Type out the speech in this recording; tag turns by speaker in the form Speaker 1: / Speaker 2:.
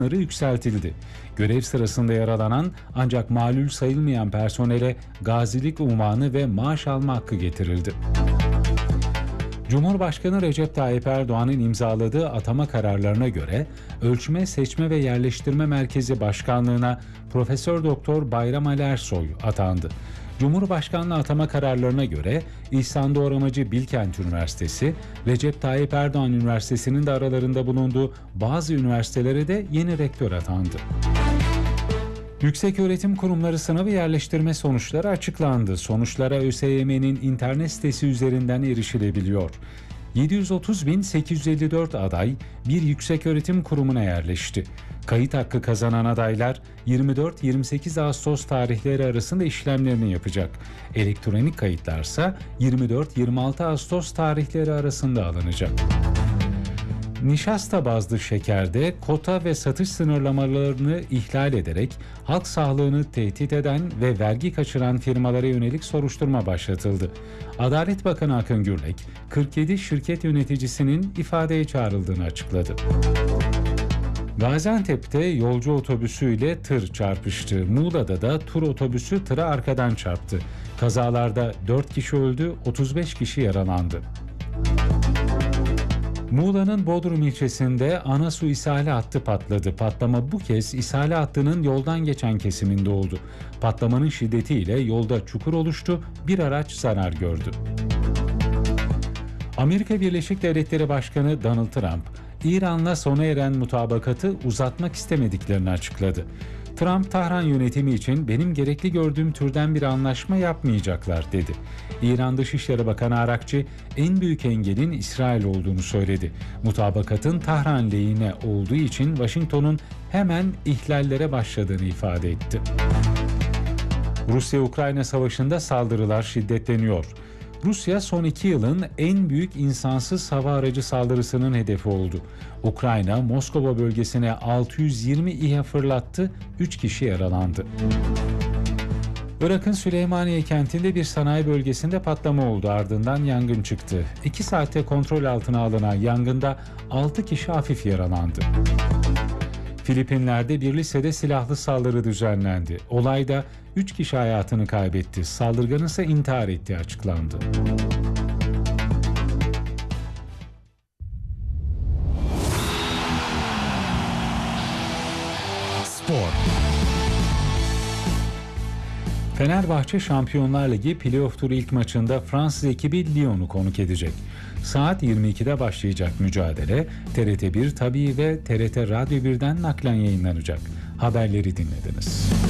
Speaker 1: yükseltildi. Görev sırasında yaralanan ancak malul sayılmayan personele gazilik unvanı ve maaş alma hakkı getirildi. Cumhurbaşkanı Recep Tayyip Erdoğan'ın imzaladığı atama kararlarına göre Ölçme, Seçme ve Yerleştirme Merkezi Başkanlığı'na Profesör Doktor Bayram Ali Ersoy atandı. Cumhurbaşkanlığı atama kararlarına göre İhsan Doğramacı Bilkent Üniversitesi, Recep Tayyip Erdoğan Üniversitesi'nin de aralarında bulunduğu bazı üniversitelere de yeni rektör atandı. Yükseköğretim Kurumları sınavı yerleştirme sonuçları açıklandı. Sonuçlara ÖSYM'nin internet sitesi üzerinden erişilebiliyor. 730.854 aday bir yükseköğretim kurumuna yerleşti. Kayıt hakkı kazanan adaylar 24-28 Ağustos tarihleri arasında işlemlerini yapacak. Elektronik kayıtlarsa 24-26 Ağustos tarihleri arasında alınacak. Nişasta bazlı şekerde kota ve satış sınırlamalarını ihlal ederek halk sağlığını tehdit eden ve vergi kaçıran firmalara yönelik soruşturma başlatıldı. Adalet Bakanı Akın Gürlek, 47 şirket yöneticisinin ifadeye çağrıldığını açıkladı. Gaziantep'te yolcu otobüsüyle tır çarpıştı. Muğla'da da tur otobüsü tıra arkadan çarptı. Kazalarda 4 kişi öldü, 35 kişi yaralandı. Muğla'nın Bodrum ilçesinde ana su ishali hattı patladı. Patlama bu kez ishali hattının yoldan geçen kesiminde oldu. Patlamanın şiddetiyle yolda çukur oluştu, bir araç zarar gördü. Amerika Birleşik Devletleri Başkanı Donald Trump, İran'la sona eren mutabakatı uzatmak istemediklerini açıkladı. Trump, Tahran yönetimi için benim gerekli gördüğüm türden bir anlaşma yapmayacaklar dedi. İran Dışişleri Bakanı Arakçı, en büyük engelin İsrail olduğunu söyledi. Mutabakatın Tahran lehine olduğu için Washington'un hemen ihlallere başladığını ifade etti. Rusya-Ukrayna savaşında saldırılar şiddetleniyor. Rusya son 2 yılın en büyük insansız hava aracı saldırısının hedefi oldu. Ukrayna, Moskova bölgesine 620 İHA fırlattı, 3 kişi yaralandı. Irak'ın Süleymaniye kentinde bir sanayi bölgesinde patlama oldu, ardından yangın çıktı. 2 saatte kontrol altına alınan yangında 6 kişi hafif yaralandı. Filipinler'de bir lisede silahlı saldırı düzenlendi. Olayda 3 kişi hayatını kaybetti. Saldırganın ise intihar ettiği açıklandı. Spor. Fenerbahçe Şampiyonlar Ligi Playoff Turu ilk maçında Fransız ekibi Lyon'u konuk edecek. Saat 22'de başlayacak mücadele TRT1 Tabii ve TRT Radyo 1'den naklen yayınlanacak. Haberleri dinlediniz.